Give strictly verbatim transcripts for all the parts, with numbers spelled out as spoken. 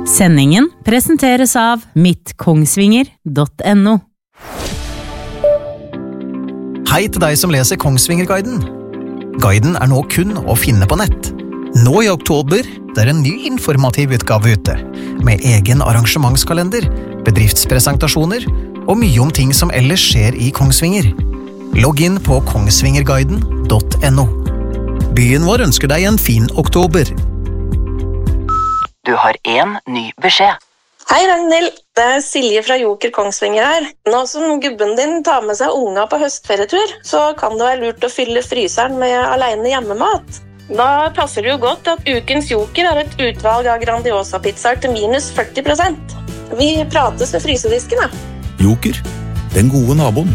Sendingen presenteres av mitt kongsvinger punktum no. Hei til deg som leser Kongsvinger-guiden. Guiden er nå kun å finne på nett. Nå i oktober, det er en ny informativ utgave ute, med egen arrangementskalender, bedriftspresentasjoner og mye om ting som ellers skjer i Kongsvinger. Logg inn på kongsvingerguiden punktum no. Byen vår ønsker deg en fin oktober. Du har en ny beskjed. Hei Ragnhild, det er Silje fra Joker Kongsvinger her. Nå som gubben din tar med seg unga på høstferietur, så kan det være lurt å fylle fryseren med alene hjemmemat. Da passer det jo godt at ukens Joker er et utvalg av Grandiosa-pizzaer til minus førti prosent. Vi prates med frysedisken, da. Joker, den gode naboen.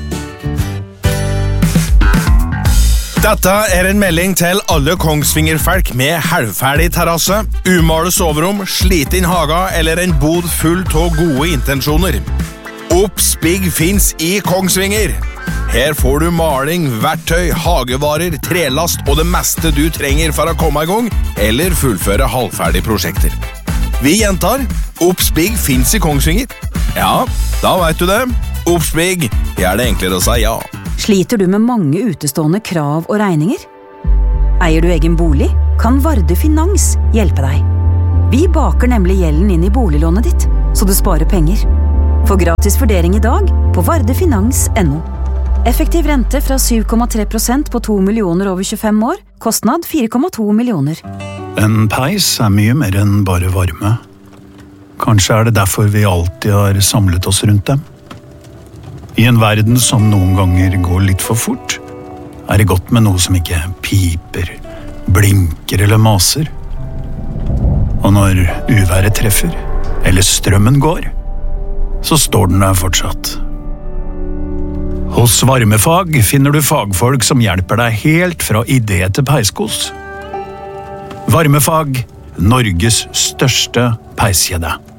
Dette er en melding til alle Kongsvinger-folk med halvferdig terrasse, umalet soverom, sliten haga eller en bod full av gode intensjoner. Oppspigg finns i Kongsvinger. Her får du maling, verktøy, hagevarer, trelast og det meste du trenger for å komme i gang eller fullføre halvferdige prosjekter. Vi gjentar, Oppspigg finns i Kongsvinger. Ja, da vet du det. Oppspigg, er det enklere å si ja. Sliter du med mange utestående krav og regninger? Eier du egen bolig? Kan Varde Finans hjelpe deg? Vi baker nemlig gjelden inn i boliglånet ditt, så du sparer penger. Få gratis vurdering i dag på vardefinans punktum no. Effektiv rente fra syv komma tre prosent på to millioner over tjuefem år, kostnad fire komma to millioner. En peis er mye mer enn bare varme. Kanskje er det derfor vi alltid har samlet oss rundt dem. I en verden som noen ganger går litt for fort, er det godt med noe som ikke piper, blinker eller maser. Og når uværet treffer, eller strømmen går, så står den der fortsatt. Hos Varmefag finner du fagfolk som hjelper deg helt fra idé til peiskos. Varmefag, Norges største peiskjede.